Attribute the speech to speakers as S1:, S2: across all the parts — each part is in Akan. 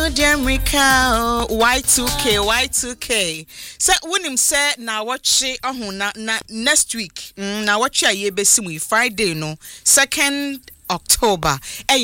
S1: America Y2K. So when him say na watch na next week. Na watch ye besi mu Friday no 2nd October.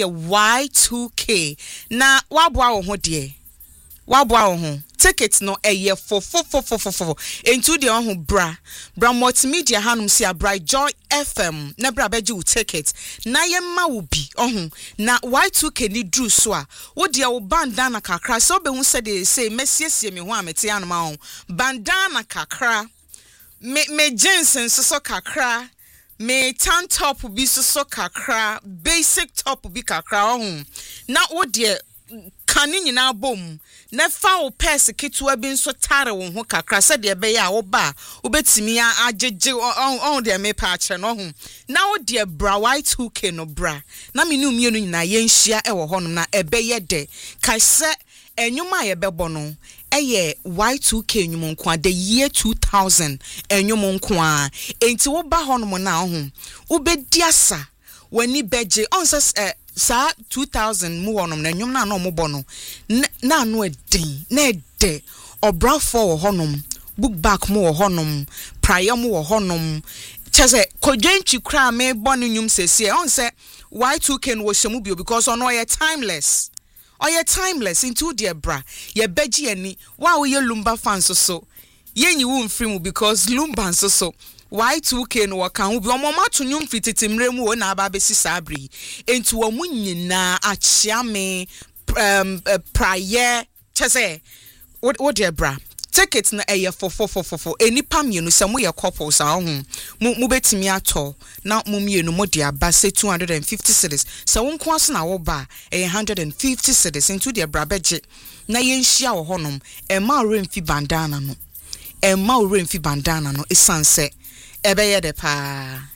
S1: Y2K. Na wabwa wo ho de. Wabwa wo ho. Tickets no for into the on bra multimedia hanum si abra Joy FM na bra beji u ticket na yemma wo bi na Y2K ni dru so a wo de wo bandana kakra so be hu se de say mesiesie me ho amete anoma ho bandana kakra me jeans so kakra me tan top bi so kakra basic top bi kakra na wo de kani nyina bom na fa wo pese ketua bi nso tare wo ho kakra se de be ya wo ba obetimi agege on de me pa ache no ho na wo de bra Y2K no bra na me nu mienu nyina ye nhia e wo ho no na ebe ye de kai se enwuma ye bebo no eye Y2K enwum nko the year 2000 enwum nko a enti wo ba ho no na ho obedi asa wani beje on sa 2000 mu wonom na nwom na no mo bo no na no edin na ede obra for wo honom book back mu wo honom prayer mu wo honom chese kodwenchi kra me bo no nwum sese on se Y2K no wo hyemu bio because on oye timeless into dear bra ye beji ani wa wo ye lumba fans so yenyi wo mfiri mu because lumba so Y2K no waka hu bi omoma to nwum fititimre mu na aba besi sabri enti wo munyina achia me prayer chese wo de bra tickets na for enipa mienu se mo ye couples a hu mu betimi ato na mu mienu mo de aba se 250 cedis se wo nko aso na wo ba 150 cedis into de bra beje na ye nhia wo honom ema remfi bandana no esanse ebe ye de pa